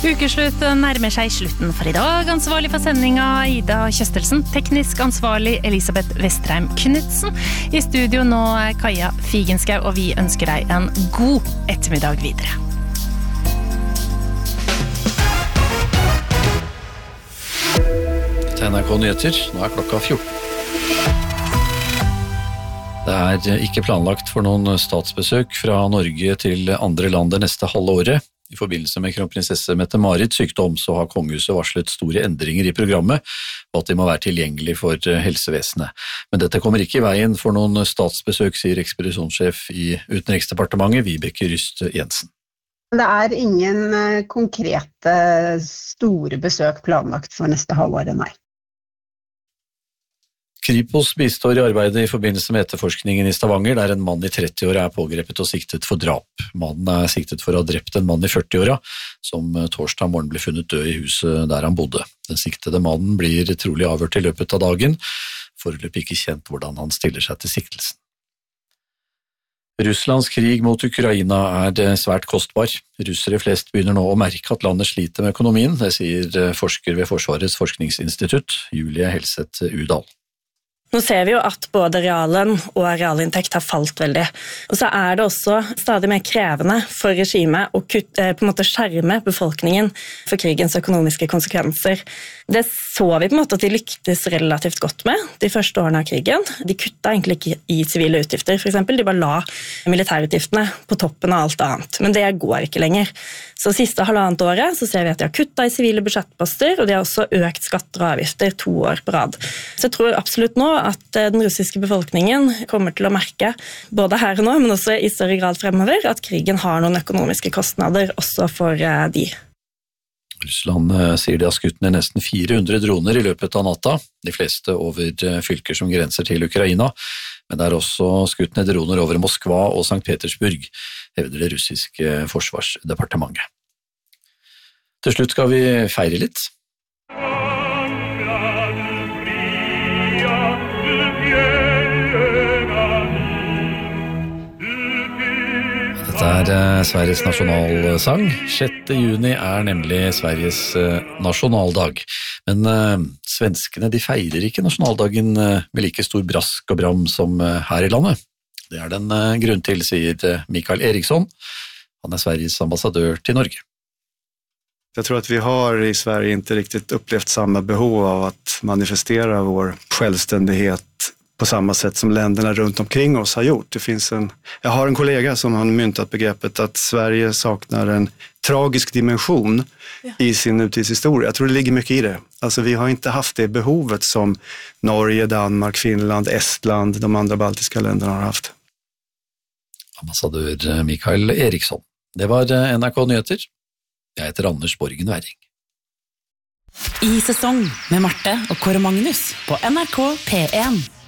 Ukeslutt nærmer seg slutten for I dag. Ansvarlig for sendinga Ida Kjøstelsen, teknisk ansvarlig Elisabeth Vestreim Knudsen. I studio nå Kaja Figenschou, og vi ønsker deg en god ettermiddag videre. Til NRK Nyheter, nå klokka 14. Det ikke planlagt for noen statsbesøk fra Norge til andre land det neste halve året. I forbindelse med kronprinsesse Mette-Marits sykdom så har kongehuset varslet store endringer I programmet, og at de må være tilgjengelig for helsevesenet. Men dette kommer ikke I veien for noen statsbesøk, sier ekspedisjonssjef I Utenriksdepartementet, Vibeke Ryst Jensen. Det ingen konkrete store besøk planlagt for neste halvåret, nei. Kripos bistår I arbeidet I forbindelse med etterforskningen I Stavanger, der en mann I 30-åra pågrepet og siktet for drap. Mannen siktet for å ha drept en mann I 40-åra, som torsdag morgen ble funnet død I huset der han bodde. Den siktede mannen blir trolig avhørt I løpet av dagen, foreløpig ikke kjent hvordan han stiller seg til siktelsen. Russlands krig mot Ukraina svært kostbar. Russere flest begynner nå å merke at landet sliter med økonomien, det sier forsker ved Forsvarets forskningsinstitutt, Julie Helseth Udal. Nå ser vi jo at både realen og realinntekt har falt veldig. Og så det også stadig mer krevende for regimet å på en måte skjerme befolkningen for krigens økonomiske konsekvenser. Det så vi på en måte at de lyktes relativt godt med de første årene av krigen. De kuttet egentlig ikke I sivile utgifter, for eksempel. De bare la militærutgiftene på toppen av alt annet. Men det går ikke lenger. Så siste halvannet året så ser vi at de har kuttet I sivile budsjettposter, og de har også økt skatter og avgifter 2 år på rad. Så jeg tror absolutt nå at den russiske befolkningen kommer til å merke, både her og nå, men også I større grad fremover, at krigen har noen økonomiske kostnader også for de. Russland sier de har skutt ned nesten 400 droner I løpet av natta, de fleste over fylker som grenser til Ukraina, men det også skutt ned droner over Moskva og St. Petersburg, hevder det russiske forsvarsdepartementet. Til slutt skal vi feire litt. Dette Sveriges nasjonalsang. 6. juni nemlig Sveriges nasjonaldag. Men svenskene de feirer ikke nasjonaldagen med like stor brask og bram som her I landet. Det den grunn til, sier Mikael Eriksson. Han Sveriges ambassadør til Norge. Jag tror att vi har I Sverige inte riktigt upplevt samma behov av att manifestera vår självständighet på samma sätt som länderna runt omkring oss har gjort. Jag har en kollega som har myntat begreppet att Sverige saknar en tragisk dimension I sin nutidshistoria. Jag tror det ligger mycket I det. Alltså vi har inte haft det behovet som Norge, Danmark, Finland, Estland, de andra baltiska länderna har haft. Ambassadør Mikael Eriksson. Det var NRK Nyheter. Jeg heter Anders Borgen Werring. I sesong med Marte og Kåre Magnus på NRK P1.